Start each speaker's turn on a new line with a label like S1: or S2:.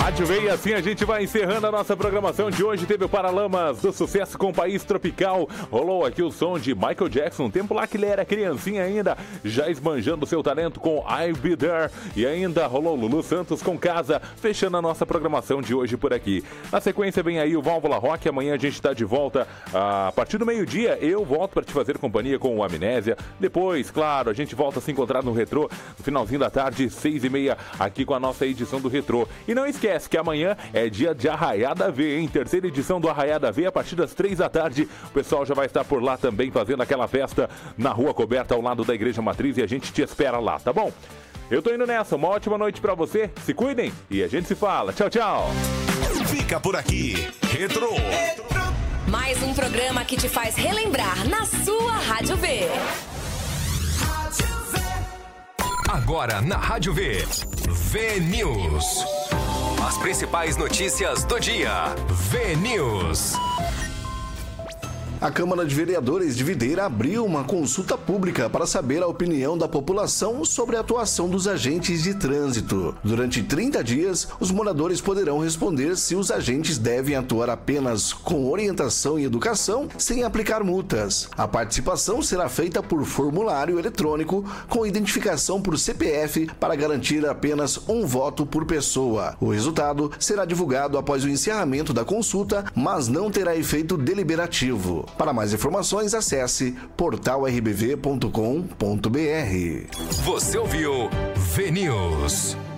S1: Rádio V, e assim a gente vai encerrando a nossa programação de hoje. Teve o Paralamas do Sucesso com o País Tropical. Rolou aqui o som de Michael Jackson, um tempo lá que ele era criancinha ainda, já esbanjando seu talento com I'll Be There. E ainda rolou Lulu Santos com Casa, fechando a nossa programação de hoje por aqui. Na sequência vem aí o Válvula Rock. Amanhã a gente está de volta a partir do meio-dia. Eu volto para te fazer companhia com o Amnésia. Depois, claro, a gente volta a se encontrar no Retrô no finalzinho da tarde, 6h30, aqui com a nossa edição do Retrô. E não esquece que amanhã é dia de Arraiada V, hein? Terceira edição do Arraiada V, a partir das 3 da tarde. O pessoal já vai estar por lá também, fazendo aquela festa na Rua Coberta, ao lado da Igreja Matriz, e a gente te espera lá, tá bom? Eu tô indo nessa, uma ótima noite pra você, se cuidem e a gente se fala. Tchau, tchau!
S2: Fica por aqui, Retrô.
S3: Mais um programa que te faz relembrar na sua Rádio V.
S2: Agora na Rádio V, V-News. As principais notícias do dia. V-News.
S4: A Câmara de Vereadores de Videira abriu uma consulta pública para saber a opinião da população sobre a atuação dos agentes de trânsito. Durante 30 dias, os moradores poderão responder se os agentes devem atuar apenas com orientação e educação, sem aplicar multas. A participação será feita por formulário eletrônico com identificação por CPF para garantir apenas um voto por pessoa. O resultado será divulgado após o encerramento da consulta, mas não terá efeito deliberativo. Para mais informações, acesse portalrbv.com.br.
S2: Você ouviu V-News.